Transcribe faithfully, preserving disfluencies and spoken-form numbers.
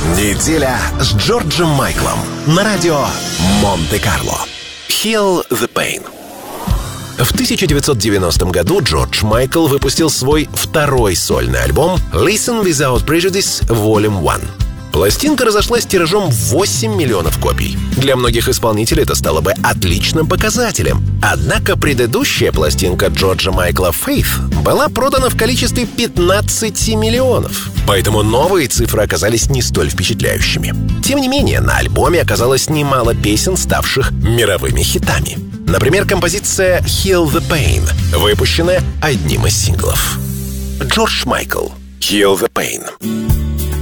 Неделя с Джорджем Майклом на радио Монте-Карло. Heal the Pain. В тысяча девятьсот девяностом году Джордж Майкл выпустил свой второй сольный альбом «Listen Without Prejudice Volume один». Пластинка разошлась тиражом в восемь миллионов копий. Для многих исполнителей это стало бы отличным показателем. Однако предыдущая пластинка Джорджа Майкла «Faith» была продана в количестве пятнадцать миллионов. Поэтому новые цифры оказались не столь впечатляющими. Тем не менее, на альбоме оказалось немало песен, ставших мировыми хитами. Например, композиция «Heal the Pain», выпущенная одним из синглов. Джордж Майкл. «Heal the Pain».